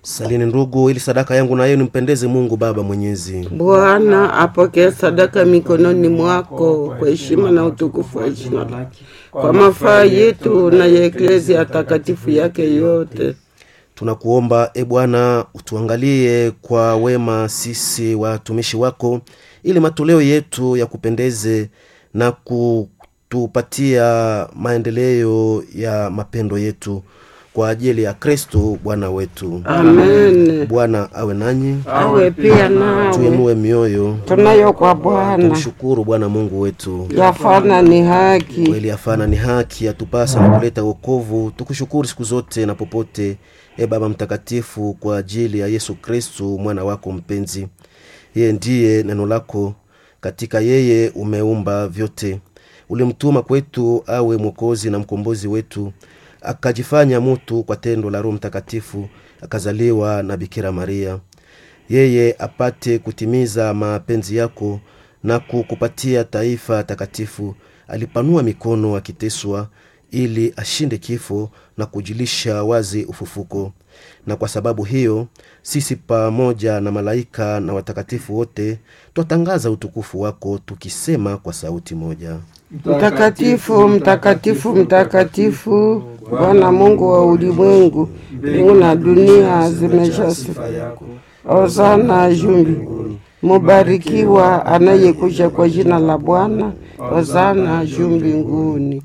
Salini ndugu, ili sadaka yangu na yenu mpendeze Mungu Baba Mwenyezi. Bwana apokee sadaka mikononi mwako kwa heshima na utukufu wa jina lake, kwa mafaa yetu na ya Eklezia takatifu yake yote. Tunakuomba Bwana, utuangalie kwa wema sisi watumishi wako, ili matoleo yetu ya kupendeze na kutupatia maendeleo ya mapendo yetu kwa ajili ya Kristo Bwana wetu. Amen. Bwana awe nanyi, awe pia nawe. Tuinue mioyo Tunayo kwa Bwana. Tumshukuru Bwana Mungu wetu. Yafana ni haki. Kweli yafana ni haki, yatupasa na kuleta wokovu. Tukushukuru siku zote na popote, Baba mtakatifu, kwa ajili ya Yesu Kristo mwana wako mpenzi. Yeye ndiye neno lako, katika yeye umeumba vyote. Ulimtuma kwetu awe mwokozi na mkombozi wetu, akajifanya mtu kwa tendo la Roho Mtakatifu, akazaliwa na Bikira Maria. Yeye apate kutimiza mapenzi yako na kukupatia taifa takatifu. Alipanua mikono akiteswa ili ashinde kifo na kujilisha wazi ufufuko. Na kwa sababu hiyo sisi pamoja na malaika na watakatifu wote twatangaza utukufu wako, tukisema kwa sauti moja: Mtakatifu, mtakatifu, mtakatifu, Bwana Mungu wa ulimwengu. Mbingu na dunia zimejaa sifa yako. Hosana juu mbinguni. Mubarikiwa anayekuja kwa jina la Bwana. Hosana juu mbinguni.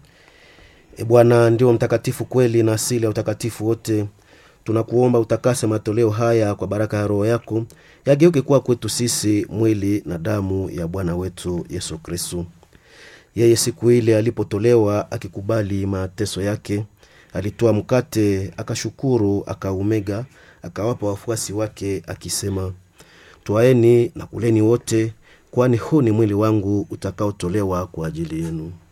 Bwana ndio mtakatifu kweli na asili ya utakatifu wote. Tunakuomba utakase matoleo haya kwa baraka ya Roho yako, yageuke kuwa kwetu sisi mwili na damu ya Bwana wetu Yesu Kristo. Yeye siku ile alipotolewa akikubali mateso yake, alitoa mkate, akashukuru, akaumega, akawapa wafuasi wake akisema: Twaeni na kuleni wote, kwani huu ni mwili wangu utakaotolewa kwa ajili yenu.